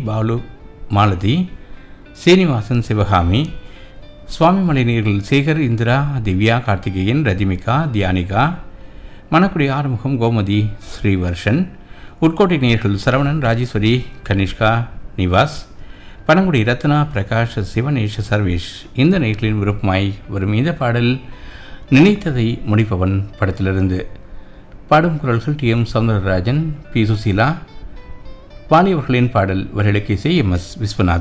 பாலு மாலதி, சீனிவாசன், சிவகாமி, சுவாமிமலை நேர்கள் சேகர், இந்திரா, திவ்யா, கார்த்திகேயன், ரஜிமிகா, தியானிகா, மணக்குடி ஆறுமுகம், கோமதி, ஸ்ரீவர்ஷன், உட்கோட்டை நேர்கள் சரவணன், ராஜேஸ்வரி, கனிஷ்கா, நிவாஸ், பனங்குடி ரத்னா, பிரகாஷ், சிவனேஷ், சர்வேஷ். இந்த நேர்களின் விருப்பமாய் வரும் இந்த பாடல் நினைத்ததை முடிப்பவன் படத்திலிருந்து. பாடும் குரல்கள் D. M. Soundararajan, B. Susheela, வாலியவர்களின் பாடல் வரிகளுக்கு இசை எம். எஸ். விஸ்வநாதன்.